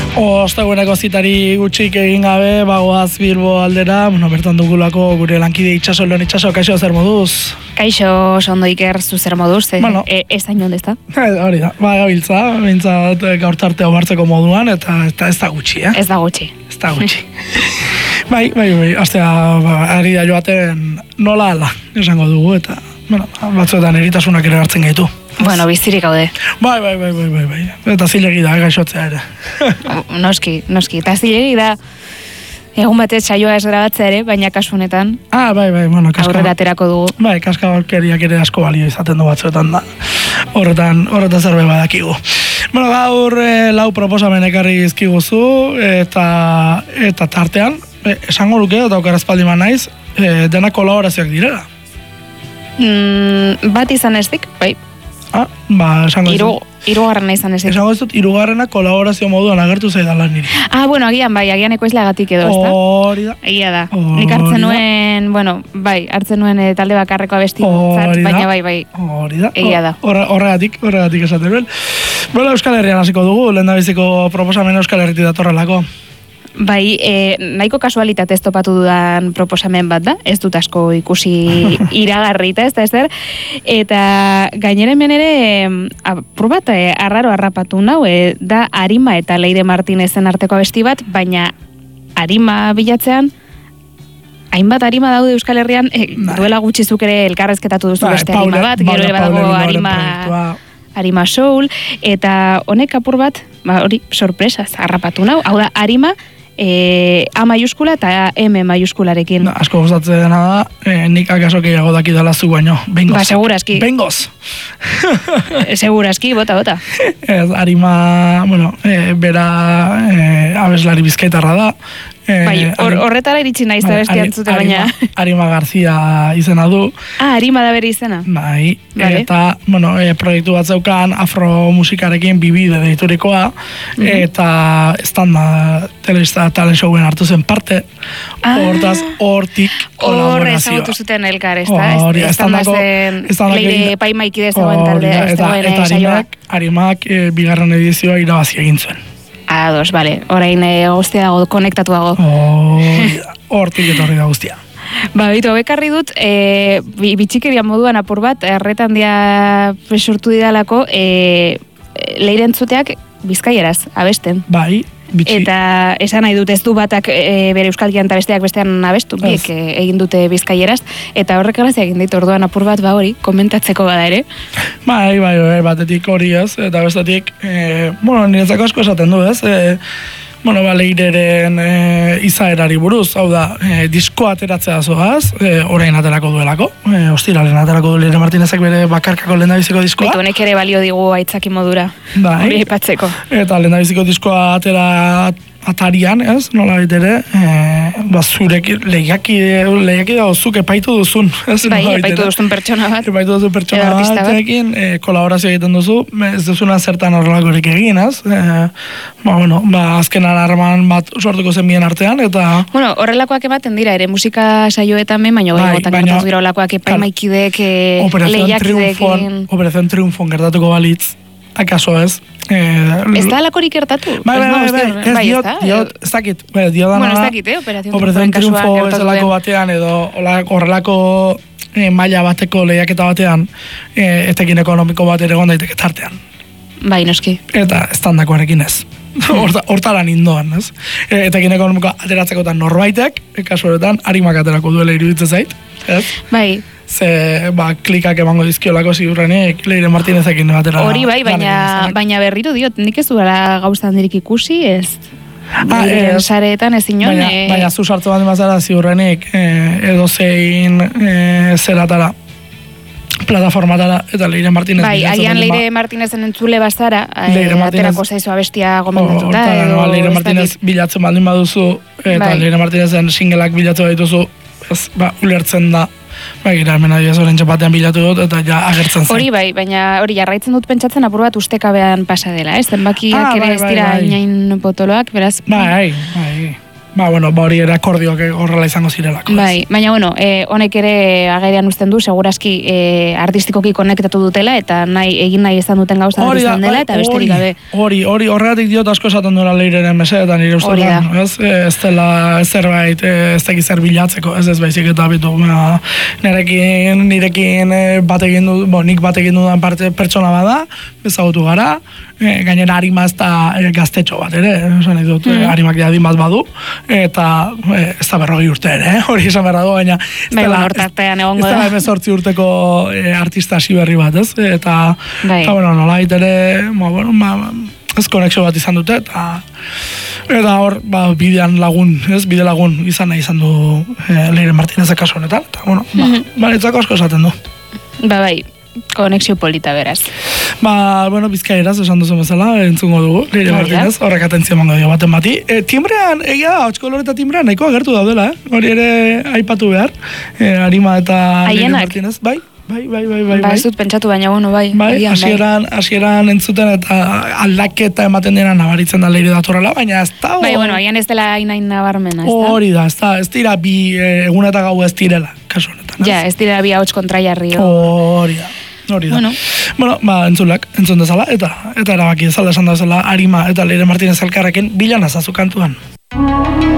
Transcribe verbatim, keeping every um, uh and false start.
Osteguneko zitari gutxik egin gabe, bagoaz Bilbo aldera, bueno, bertan dugulako gure lankide Itxaso, Leon Itxaso, kaixo zer moduz? Kaixo, ondo Iker, zu zer moduz, eh? Bueno. E, ez hain ondez da? Hori da, ba, gabiltza, bintzat gaur tartea obartzeko moduan, eta, eta ez da gutxi, eh? Ez da gutxi. Ez da gutxi. bai, bai, bai, astea, ba, ari da joaten nola ala, esango dugu, eta, bueno, batzuetan eritasunak ere hartzen gaitu. Bueno, bizirik gaude. Bai, bai, bai, bai, bai, bai. Eta zilegi da, gaixotzea ere. noski, noski. Eta zilegi da, egun batez saioa ez grabatzea ere, baina kasu honetan. Ah, bai, bai, bueno, kaska. Aurrera aterako dugu. Bai, kaska balkeriak ere asko balio izaten du batzuetan da. Horretan, horretan zerbait badakigu. Bueno, gaur eh, lau proposamen ekarri dizkiguzu, eta, eta tartean, eh, esango luke, eta oker espaldiman naiz, eh, dena kolaborazioak direla. Mm, bat izan ezdik, bai. Ah, ba, esango Iru, irugarrena izan ezdik. Esango ez dut, irugarrena kolaborazio moduan agertu zaidala niri. Ah, bueno, agian bai, agian ekoizleagatik edo, ezta? Hori da. Egia da. Hori Nik hartzen da. nuen, bueno, bai, hartzen nuen eh, talde bakarreko abesti, Hori da. baina bai, bai. Hori da. Egia da. Horre- Horregatik, horregatik esaten nuen. Bueno, Euskal Herrian hasiko dugu, lehendabiziko proposamen Euskal Herritik datorrelako. Bai, e, nahiko kasualitatez topatu dudan proposamen bat da, ez dut asko ikusi iragarrita, ez da ezer, eta gainera hemen ere, apur bat, e, arraro harrapatu nau, e, da Arima eta Leire Martinezen arteko abesti bat, baina Arima bilatzean, hainbat Arima daude Euskal Herrian, e, duela gutxi zuk ere elkarrezketatu duzu Bai, beste Paule- Arima bat, gero Paule- ere badago Paule Arima... proiektua. Arima Soul, eta honek apur bat, ba, hori, sorpresaz, harrapatu nau, hau da, Arima, e, A maiuskula eta M maiuskularekin. No, asko gustatzen dena da, eh, nik akaso gehiago dakidala zu baino. Bengoz. Ba, segurazki. Bengoz. Segurazki, bota, bota. Ez, Arima, bueno, eh, bera eh, abeslari bizkaitarra da. Eh, Bai, hor- Arim- horretara iritsi naiz Bai, abesti Ari- antzute, baina... Arima, Arima Garzia izena du. Ah, Arima da bere izena. Bai, Vale. eta, bueno, e, proiektu bat zeukan afromusikarekin bibide deiturikoa, eta estanda telebista talent showen hartu zen parte, Ah. hortaz hortik Horre kolaborazioa. ezagutu zuten elkar, ez da? Hori, Ez da estandako- zen estandako Leire egin- epaimaikide zegoen Hori talde, da, ez eta, dagoen eta saioa. Arimak, Arimak e, bigarren edizioa irabazi egin zuen. Ados, bale, orain e, guztia dago, konektatuago. Hori da, hortik etorri da guztia. Ba, bitu, bekarri dut, e, bi- bitxikeria moduan apur bat, erretan dia presurtu didalako, e, Leire entzuteak bizkaieraz, abesten. Bai, bitxi. Eta esan nahi dut ez du batak e, bere euskalkian eta besteak bestean abestu, biek e, egin dute bizkaieraz, eta horrek grazia egin dit orduan apur bat ba hori, komentatzeko bada ere. Bai, bai, bai, batetik hori ez, eta bestetik, e, bueno, niretzako asko esaten du ez, e, bueno, ba, Leireren e, izaerari buruz, hau da, e, diskoa ateratzea zoaz, e, orain aterako duelako, e, ostiralen aterako du Leire Martinezek bere bakarkako lehendabiziko diskoa. Bitu, honek ere balio digu aitzaki modura, Bai. hori aipatzeko. Eta lehendabiziko diskoa atera atarian, ez, nola ere, e, ba, zurek lehiaki, lehiaki da, zuk epaitu duzun, ez, Bai, nolabait epaitu ere. duzun pertsona bat. Epaitu duzu pertsona Edo artista bat. batekin, e, kolaborazio egiten duzu, ez duzuna zertan horrelakorik egin, ez? E, ba, bueno, ba, azkenan harreman bat sortuko zen bien artean, eta... Bueno, horrelakoak ematen dira, ere musika saioetan men, baina Bai, gehiagotan baina- gertatu dira horrelakoak epaimaikideek, e, Operación Triunfon, lehiakideekin... Operación Triunfon gertatuko balitz, akaso ez? E, Ez da alakorik gertatu? Bai, bai, Ez bai, nago bai, uste- ez bai, diot, da? diot, ez dakit, bai, diot dana Bueno, ez da, dakit, eh, Operación Operación Triunfoen kasuan Triunfo gertatu bezalako den. batean, edo hola- horrelako e, maila bateko lehiaketa batean, e, etekin ekonomiko bat ere egon daiteke tartean. Bai, noski. Eta estandakoarekin ez. Horta, hortaran indoan, ez? E, etekin ekonomiko ateratzekotan norbaitek, e, kasu horretan, Arimak aterako duela iruditzen zait, ez? Bai, Ze, ba, klikak emango dizkiolako ziurrenik Leire Martinezekin batera. hori bai, lan baina, egin izanak. baina berriro diot, nik ez duela gauza handirik ikusi, ez... Ah, Leire ez. sareetan ez inon, Baina, eh, baina zu sartu bat emazara ziurrenik e, edo zein e, zeratara, plataformatara, eta Leire Martinez bai, bilatzen agian baldin ba- Leire Martinezen entzule bazara, Leire eh, Martinez- aterako zaizu abestia gomendatuta, Hortara, edo... noa, Leire ez Martinez dakit. bilatzen baldin baduzu, eta Bai. Leire Martinezen singleak bilatu badituzu, ez, ba, ulertzen da, ba, gira, hemen adibidez orain batean bilatu dut, eta ja agertzen zen. Hori bai, baina hori jarraitzen dut pentsatzen apur bat ustekabean pasa dela, ez? Zenbakiak Ah, ere bai, ez bai, dira bai. inain potoloak, beraz... Bai, bai. ba, bueno, ba, hori ere akordioak horrela izango zirelako. Bai, baina, bueno, eh, honek ere agerian uzten du, seguraski eh, artistikoki konektatu dutela, eta nahi, egin nahi izan duten gauza hori da, izan dela, eta besterik gabe. Hori, hori, horregatik diot asko esaten duela Leireren mesedetan, nire ustetan, ez, ez dela zerbait, ez teki zer bilatzeko, ez ez baizik eta bitu, ba, nirekin, nirekin bat egin du, bo, nik bat egin dudan parte pertsona bada, bezagutu gara, e, gainera harima ez da e, gaztetxo bat ere, esan nahi dut, mm. harimak diadin bat badu, eta e, ez da berrogei urte ere, eh? Hori esan berra du, baina ez bai, dela bueno, emezortzi urteko e, artista hasi berri bat, ez? Eta, bai. eta bueno, nolait ere, ma, bueno, ma, ez konexio bat izan dute, eta eta hor, ba, bidean lagun, ez, bide lagun izan nahi izan du e, Leire Martinez kasu honetan, eta, bueno, ba, mm -hmm. ba, etzako asko esaten du. Ba, bai, konexio polita beraz. Ba, bueno, bizkaieraz esan duzu bezala, entzungo dugu, Leire Martinez, horrek atentzio emango dio baten bati. E, timbrean, egia da, Hotz Kolore eta timbrean nahiko agertu daudela, eh? Hori ere aipatu behar, e, Arima eta Leire Martinez, bai? Bai, bai, bai, bai. Ba, ez dut pentsatu, baina, bueno, bai. Bai, hasieran, hasieran entzuten eta aldaketa ematen dena nabaritzen da Leire datorrela, baina ez da... Bai, bueno, agian ez dela hain nabarmena, ez da? Hori da, ez da, ez dira bi egun eta gau ez direla, kasu honetan. Ja, ez dira bi hauts kontraiarri. Hori da. Hori da. Bueno, bueno ba, entzulak, entzun dezala, eta eta erabaki dezala esan dezala Arima eta Leire Martinez elkarrekin bilan azazu kantuan.